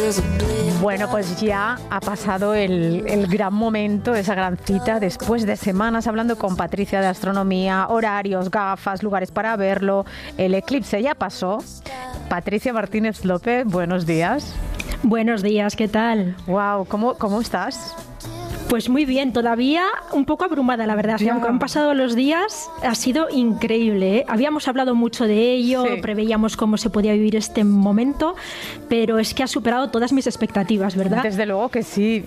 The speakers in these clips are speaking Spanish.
Bueno, pues ya ha pasado el gran momento, esa gran cita, después de semanas hablando con Patricia de astronomía, horarios, gafas, lugares para verlo. El eclipse ya pasó. Patricia Martínez López, buenos días. Buenos días, ¿qué tal? Wow, ¿cómo estás? Pues muy bien, todavía un poco abrumada, la verdad. Aunque han pasado los días, ha sido increíble, ¿eh? Habíamos hablado mucho de ello, sí. Preveíamos cómo se podía vivir este momento, pero es que ha superado todas mis expectativas, ¿verdad? Desde luego que sí.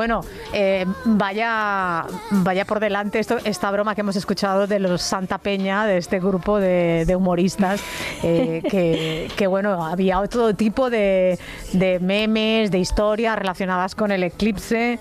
Vaya por delante esta broma que hemos escuchado de los Santa Peña, de este grupo de humoristas, que bueno, había todo tipo de memes, de historias relacionadas con el eclipse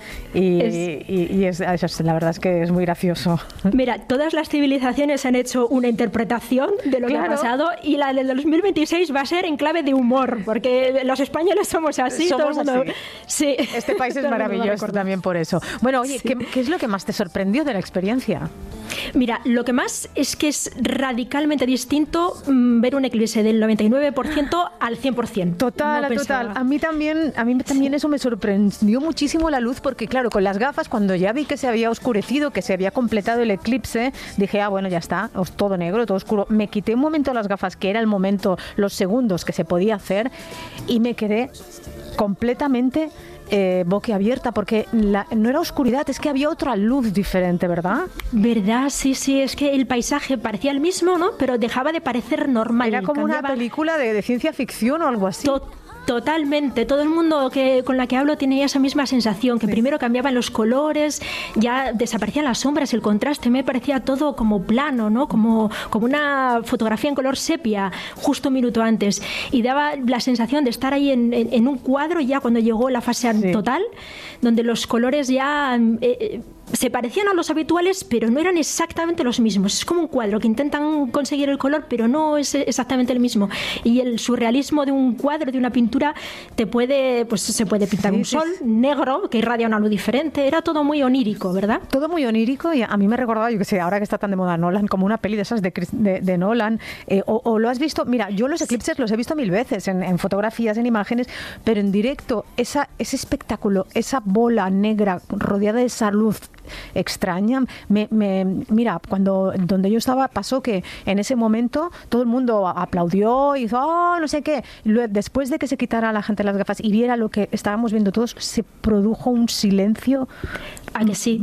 y la verdad es que es muy gracioso. Mira, todas las civilizaciones han hecho una interpretación de lo que ha pasado, y la del 2026 va a ser en clave de humor, porque los españoles somos así. Somos todo el mundo... así. Sí. Este país es maravilloso también por eso. Bueno, oye, sí. ¿Qué es lo que más te sorprendió de la experiencia? Mira, lo que más es que es radicalmente distinto ver un eclipse del 99% al 100%. Total. A mí también sí. Eso me sorprendió muchísimo, la luz, porque claro, con las gafas, cuando ya vi que se había oscurecido, que se había completado el eclipse, dije, bueno, ya está, todo negro, todo oscuro. Me quité un momento las gafas, que era el momento, los segundos que se podía hacer, y me quedé completamente boquiabierta, porque no era oscuridad, es que había otra luz diferente, ¿verdad? ¿Verdad? Sí, es que el paisaje parecía el mismo, ¿no? Pero dejaba de parecer normal. Era como una película de ciencia ficción o algo así. Totalmente, todo el mundo con la que hablo tiene esa misma sensación, que sí. Primero cambiaban los colores, ya desaparecían las sombras, el contraste, me parecía todo como plano, ¿no? Como una fotografía en color sepia, justo un minuto antes, y daba la sensación de estar ahí en un cuadro ya cuando llegó la fase total, donde los colores ya... se parecían a los habituales, pero no eran exactamente los mismos. Es como un cuadro que intentan conseguir el color, pero no es exactamente el mismo. Y el surrealismo de un cuadro, de una pintura, se puede pintar un sol negro que irradia una luz diferente. Era todo muy onírico, ¿verdad? Todo muy onírico, y a mí me recordaba, yo que sé, ahora que está tan de moda Nolan, como una peli de esas de Nolan. O lo has visto, mira, yo los eclipses los he visto 1000 veces en fotografías, en imágenes, pero en directo, ese espectáculo, esa bola negra rodeada de esa luz extraña. Mira, donde yo estaba, pasó que en ese momento todo el mundo aplaudió y hizo no sé qué. Después de que se quitara la gente las gafas y viera lo que estábamos viendo todos, se produjo un silencio. ¿A que sí?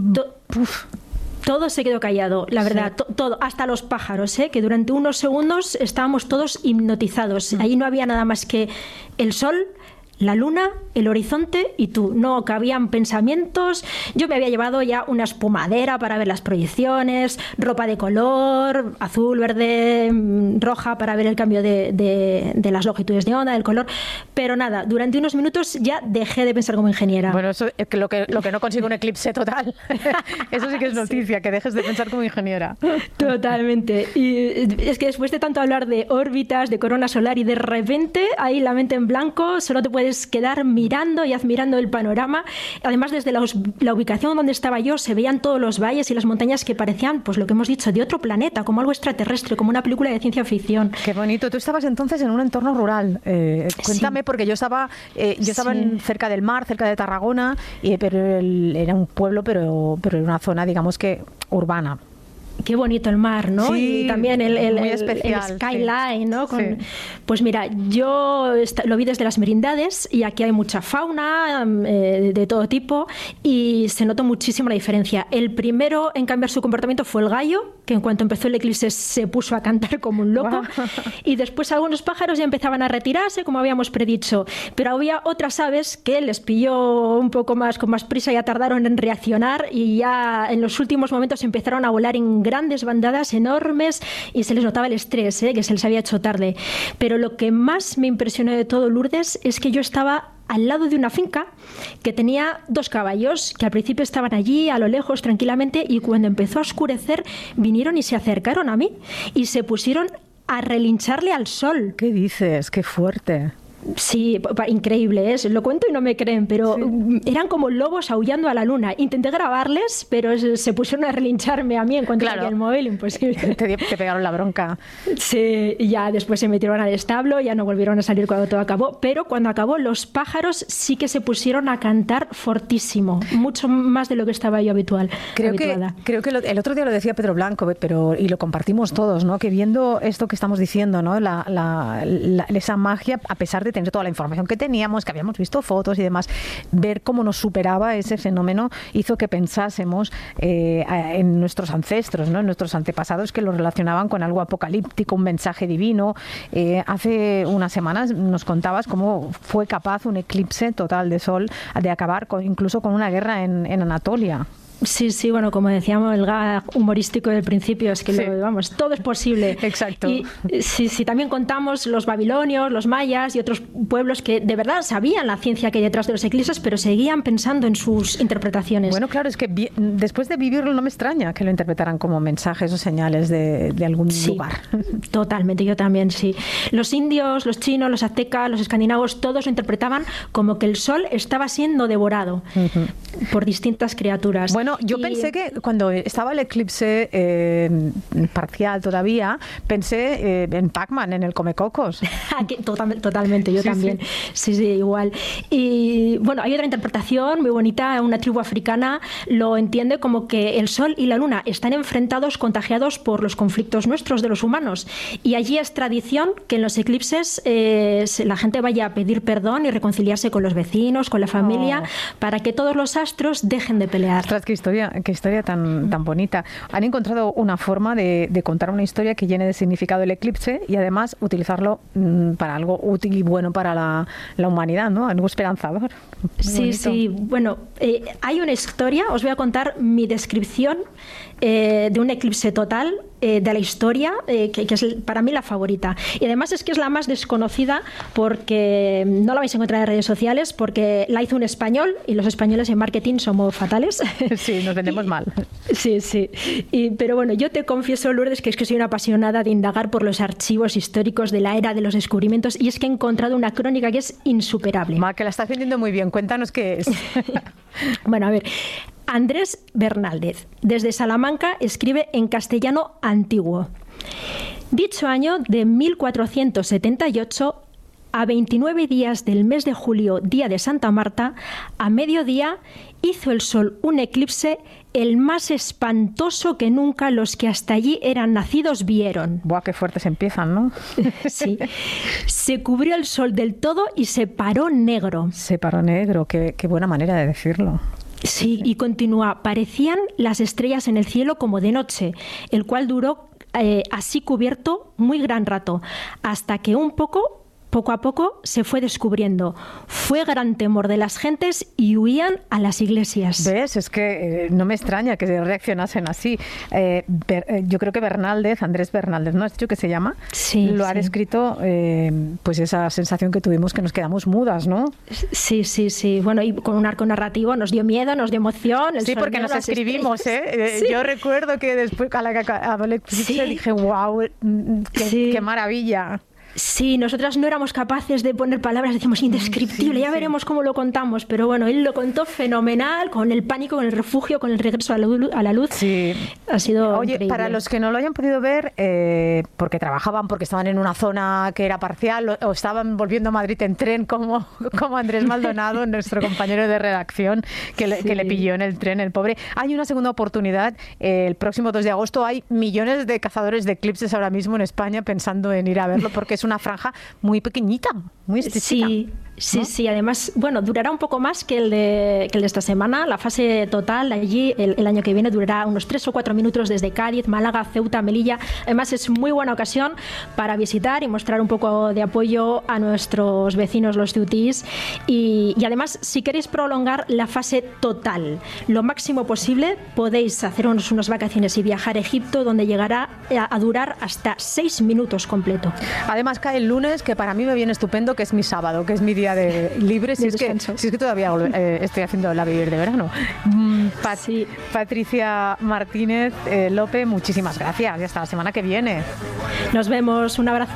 Todo se quedó callado, la verdad, sí. Todo, hasta los pájaros, que durante unos segundos estábamos todos hipnotizados. Ahí no había nada más que el sol, la luna, el horizonte y tú. No cabían pensamientos. Yo me había llevado ya una espumadera para ver las proyecciones, ropa de color, azul, verde, roja, para ver el cambio de las longitudes de onda, del color. Pero nada, durante unos minutos ya dejé de pensar como ingeniera. Bueno, eso es lo que no consigue un eclipse total. Eso sí que es noticia, sí. Que dejes de pensar como ingeniera. Totalmente. Y es que después de tanto hablar de órbitas, de corona solar, y de repente ahí la mente en blanco, solo te puedes quedar mirando y admirando el panorama. Además, desde la ubicación donde estaba yo, se veían todos los valles y las montañas que parecían, pues lo que hemos dicho, de otro planeta, como algo extraterrestre, como una película de ciencia ficción. Qué bonito. Tú estabas entonces en un entorno rural. Cuéntame, sí. Porque yo estaba cerca del mar, cerca de Tarragona, pero era un pueblo, pero en una zona, digamos que urbana. Qué bonito el mar, ¿no? Sí, y también el sí. skyline, ¿no? Sí. Pues mira, yo lo vi desde las merindades, y aquí hay mucha fauna de todo tipo, y se notó muchísimo la diferencia. El primero en cambiar su comportamiento fue el gallo, que en cuanto empezó el eclipse se puso a cantar como un loco. Wow. Y después algunos pájaros ya empezaban a retirarse, como habíamos predicho. Pero había otras aves que les pilló un poco más, con más prisa, ya tardaron en reaccionar, y ya en los últimos momentos empezaron a volar en grandes bandadas enormes, y se les notaba el estrés, que se les había hecho tarde. Pero lo que más me impresionó de todo, Lourdes, es que yo estaba al lado de una finca que tenía 2 caballos que al principio estaban allí a lo lejos tranquilamente, y cuando empezó a oscurecer vinieron y se acercaron a mí y se pusieron a relincharle al sol. ¿Qué dices? ¡Qué fuerte! Sí, increíble, ¿eh? Lo cuento y no me creen, pero eran como lobos aullando a la luna. Intenté grabarles, pero se pusieron a relincharme a mí en cuanto a el móvil, imposible. Te pegaron la bronca. Sí, y ya después se metieron al establo, ya no volvieron a salir cuando todo acabó, pero cuando acabó los pájaros sí que se pusieron a cantar fortísimo, mucho más de lo que estaba yo Creo que el otro día lo decía Pedro Blanco, y lo compartimos todos, ¿no? Que viendo esto que estamos diciendo, ¿no? Esa magia, a pesar de tener toda la información que teníamos, que habíamos visto fotos y demás, ver cómo nos superaba ese fenómeno hizo que pensásemos en nuestros ancestros, ¿no? En nuestros antepasados, que lo relacionaban con algo apocalíptico, un mensaje divino. Hace unas semanas nos contabas cómo fue capaz un eclipse total de sol de acabar incluso con una guerra en Anatolia. Sí, bueno, como decíamos, el gag humorístico del principio es que todo es posible. Exacto. Y sí, también contamos los babilonios, los mayas y otros pueblos que de verdad sabían la ciencia que hay detrás de los eclipses, pero seguían pensando en sus interpretaciones. Bueno, claro, es que después de vivirlo no me extraña que lo interpretaran como mensajes o señales de algún lugar. Totalmente, yo también, sí. Los indios, los chinos, los aztecas, los escandinavos, todos lo interpretaban como que el sol estaba siendo devorado por distintas criaturas. Bueno, yo pensé que cuando estaba el eclipse parcial todavía, pensé en Pac-Man, en el Comecocos. Totalmente, yo también. Sí, igual. Y bueno, hay otra interpretación muy bonita. Una tribu africana lo entiende como que el sol y la luna están enfrentados, contagiados por los conflictos nuestros de los humanos. Y allí es tradición que en los eclipses la gente vaya a pedir perdón y reconciliarse con los vecinos, con la familia, para que todos los astros dejen de pelear. Ostras, qué historia tan bonita. Han encontrado una forma de contar una historia que llene de significado el eclipse y además utilizarlo para algo útil y bueno para la humanidad, ¿no? Algo esperanzador. Sí. Bueno, hay una historia, os voy a contar mi descripción de un eclipse total de la historia, que es para mí la favorita. Y además es que es la más desconocida porque no la vais a encontrar en redes sociales, porque la hizo un español y los españoles en marketing somos fatales. Sí, nos vendemos mal. Sí. Pero bueno, yo te confieso, Lourdes, que es que soy una apasionada de indagar por los archivos históricos de la era de los descubrimientos y es que he encontrado una crónica que es insuperable. Que la estás vendiendo muy bien. Cuéntanos qué es. Bueno, a ver. Andrés Bernaldez, desde Salamanca, escribe en castellano antiguo. Dicho año de 1478, a 29 días del mes de julio, día de Santa Marta, a mediodía hizo el sol un eclipse el más espantoso que nunca los que hasta allí eran nacidos vieron. Buah, qué fuertes empiezan, ¿no? Sí. Se cubrió el sol del todo y se paró negro. Se paró negro, qué buena manera de decirlo. Sí, y continúa. Parecían las estrellas en el cielo como de noche, el cual duró así cubierto muy gran rato, hasta que poco a poco se fue descubriendo. Fue gran temor de las gentes y huían a las iglesias. ¿Ves? Es que no me extraña que reaccionasen así. Yo creo que Andrés Bernaldez, ¿no has dicho que se llama? Sí. Lo ha descrito, pues esa sensación que tuvimos que nos quedamos mudas, ¿no? Sí. Bueno, y con un arco narrativo nos dio miedo, nos dio emoción. Sí, porque nos escribimos, ¿eh? Sí. Yo recuerdo que después a la que acabó el eclipse dije, wow, qué maravilla. Sí, nosotras no éramos capaces de poner palabras, decimos indescriptible, ya veremos cómo lo contamos, pero bueno, él lo contó fenomenal, con el pánico, con el refugio, con el regreso a la luz. Sí. Ha sido increíble. Para los que no lo hayan podido ver, porque trabajaban, porque estaban en una zona que era parcial, o estaban volviendo a Madrid en tren, como Andrés Maldonado, nuestro compañero de redacción, que le pilló en el tren, el pobre. Hay una segunda oportunidad, el próximo 2 de agosto hay millones de cazadores de eclipses ahora mismo en España pensando en ir a verlo, porque es una franja muy pequeñita, muy estrechita. Sí, además, bueno, durará un poco más que el de esta semana. La fase total allí el año que viene durará unos 3 o 4 minutos desde Cádiz, Málaga, Ceuta, Melilla. Además es muy buena ocasión para visitar y mostrar un poco de apoyo a nuestros vecinos los ceutís y además si queréis prolongar la fase total lo máximo posible podéis haceros unas vacaciones y viajar a Egipto, donde llegará a durar hasta 6 minutos completo. Además cae el lunes, que para mí me viene estupendo, que es mi sábado, que es mi día de libre, si es que todavía estoy haciendo la vivir de verano. Patricia Martínez Lope, muchísimas gracias y hasta la semana que viene. Nos vemos, un abrazo.